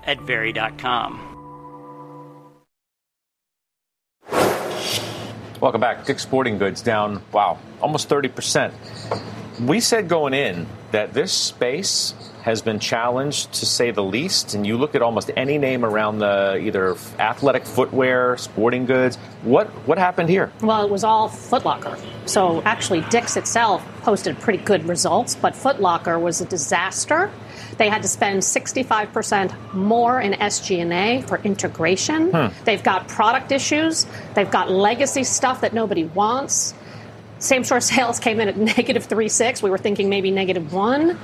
at very.com. Welcome back. Dick's Sporting Goods down, almost 30%. We said going in that this space has been challenged, to say the least, and you look at almost any name around the either athletic footwear, sporting goods. What happened here? Well, it was all Foot Locker. So actually, Dick's itself posted pretty good results, but Foot Locker was a disaster. They had to spend 65% more in SG&A for integration. They've got product issues. They've got legacy stuff that nobody wants. Same-store sales came in at negative 3.6. We were thinking maybe negative 1.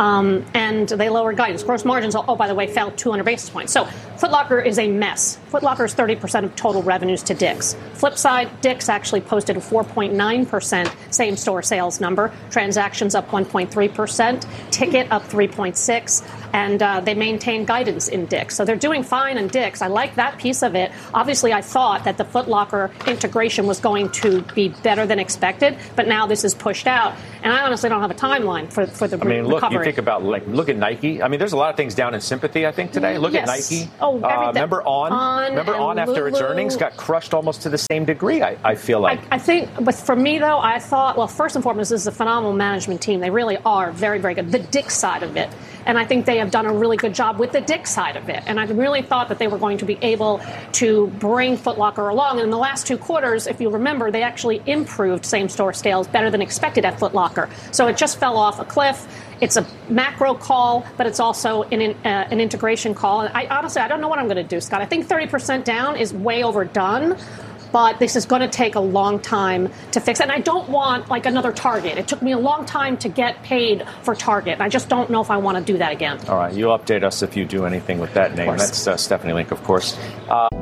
And they lowered guidance. Gross margins, by the way, fell 200 basis points. So Foot Locker is a mess. Foot Locker is 30% of total revenues to Dick's. Flip side, Dick's actually posted a 4.9% same-store sales number. Transactions up 1.3%. Ticket up 3.6%. And they maintain guidance in Dick's. So they're doing fine in Dick's. I like that piece of it. Obviously, I thought that the Foot Locker integration was going to be better than expected, but now this is pushed out. And I honestly don't have a timeline for the recovery. Look, you think about, look at Nike. There's a lot of things down in sympathy, I think, today. Look at Nike. Remember On after its earnings got crushed almost to the same degree, I feel like. I think, but for me, though, I thought, well, first and foremost, this is a phenomenal management team. They really are very, very good. The Dick's side of it. And I think they have done a really good job with the Dick's side of it. And I really thought that they were going to be able to bring Foot Locker along. And in the last 2 quarters, if you remember, they actually improved same-store sales better than expected at Foot Locker. So it just fell off a cliff. It's a macro call, but it's also an integration call. And I don't know what I'm going to do, Scott. I think 30% down is way overdone. But this is going to take a long time to fix. And I don't want another Target. It took me a long time to get paid for Target. And I just don't know if I want to do that again. All right. You'll update us if you do anything with that name. That's Stephanie Link, of course.